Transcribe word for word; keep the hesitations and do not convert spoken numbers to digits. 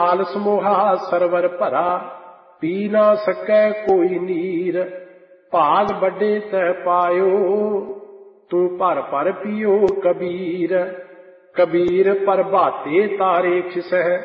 लाल समोहा server भरा, P ना सकै कोई नीर। भाग बड़े तै पायो, तू भर भर पियो कबीर। कबीर प्रभाते तारे खिसै,